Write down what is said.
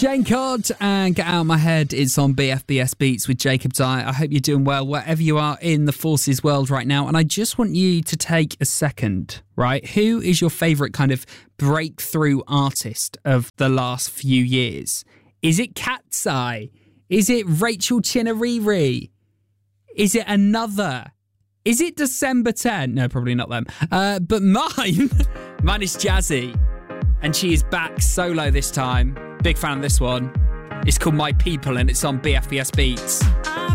Jane Codd and Get Out of My Head. It's on BFBS Beats with Jacob Dye. I hope you're doing well wherever you are in the Forces world right now. And I just want you to take a second, right? Who is your favourite kind of breakthrough artist of the last few years? Is it Cat's Eye? Is it Rachel Chinariri? Is it Another? Is it December 10? No, probably not them. But mine is Jazzy. And she is back solo this time. Big fan of this one. It's called My People and it's on BFBS Beats.